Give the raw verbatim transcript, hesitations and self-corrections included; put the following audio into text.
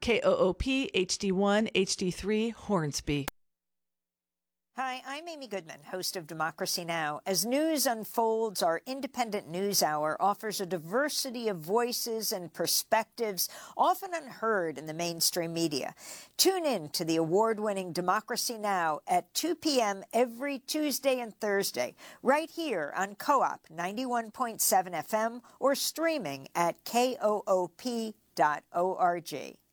K O O P H D one H D three Hornsby. Hi, I'm Amy Goodman, host of Democracy Now! As news unfolds, our independent news hour offers a diversity of voices and perspectives often unheard in the mainstream media. Tune in to the award-winning Democracy Now! At two p.m. every Tuesday and Thursday, right here on Co-op ninety-one point seven F M or streaming at K O O P dot org.